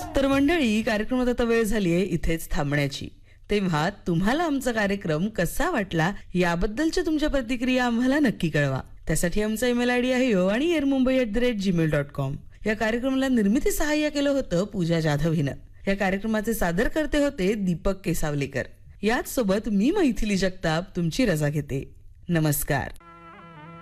तर मंडळी, कार्यक्रमात आता वेळ झालीये इथेच थांबण्याची. तेव्हा तुम्हाला आमचा कार्यक्रम कसा वाटला याबद्दलच्या तुमच्या प्रतिक्रिया आम्हाला नक्की कळवा. त्यासाठी आमचा ईमेल आयडी आहे yoaniyermumbai@gmail.com. या कार्यक्रमाला निर्मिती सहाय्य केलं होतं पूजा जाधव हिनं. या कार्यक्रमाचे सादरकर्ते होते दीपक केसावलेकर. याच सोबत मी मैथिली जगताप तुमची रजा घेते. नमस्कार.